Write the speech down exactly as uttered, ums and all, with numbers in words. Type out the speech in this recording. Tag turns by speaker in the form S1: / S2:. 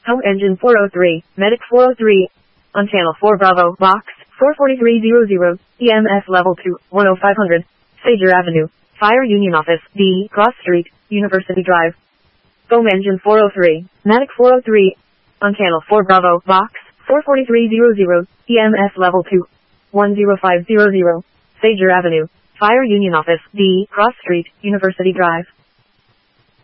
S1: Home Engine four oh three, Medic four oh three. On Channel four Bravo, Box four forty-three hundred, E M S Level two, one oh five hundred, Sager Avenue, Fire Union Office, D, Cross Street, University Drive. Home Engine four oh three, Medic four oh three. On Channel four Bravo, Box four forty-three hundred, E M S Level two, one oh five hundred, Sager Avenue, Fire Union Office, D, Cross Street, University Drive.